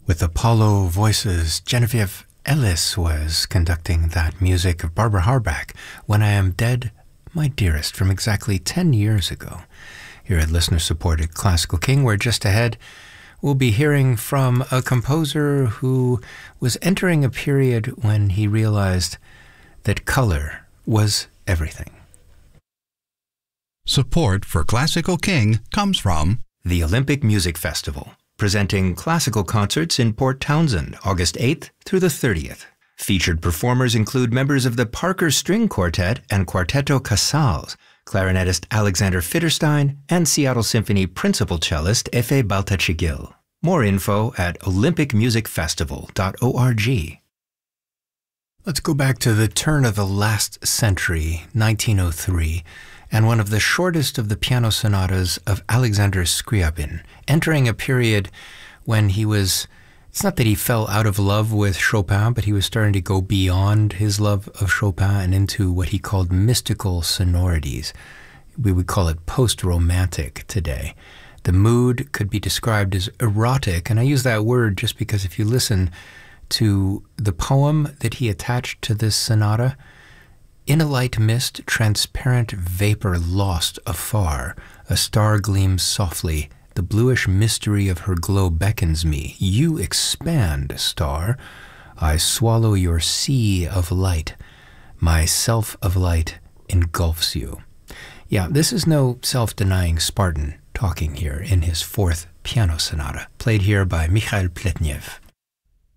With Apollo Voices, Genevieve Ellis was conducting that music of Barbara Harback, When I Am Dead, My Dearest, from exactly 10 years ago. Here at listener-supported Classical King, where just ahead we'll be hearing from a composer who was entering a period when he realized that color was everything. Support for Classical King comes from the Olympic Music Festival, presenting classical concerts in Port Townsend, August 8th through the 30th. Featured performers include members of the Parker String Quartet and Quartetto Casals, clarinetist Alexander Fitterstein, and Seattle Symphony principal cellist Efe Baltachigil. More info at olympicmusicfestival.org. Let's go back to the turn of the last century, 1903, and one of the shortest of the piano sonatas of Alexander Scriabin, entering a period when he was, it's not that he fell out of love with Chopin, but he was starting to go beyond his love of Chopin and into what he called mystical sonorities. We would call it post-romantic today. The mood could be described as erotic, and I use that word just because if you listen to the poem that he attached to this sonata, in a light mist, transparent vapor lost afar, a star gleams softly, the bluish mystery of her glow beckons me. You expand, star, I swallow your sea of light, my self of light engulfs you. Yeah, this is no self-denying Spartan talking here in his fourth piano sonata, played here by Mikhail Pletnev.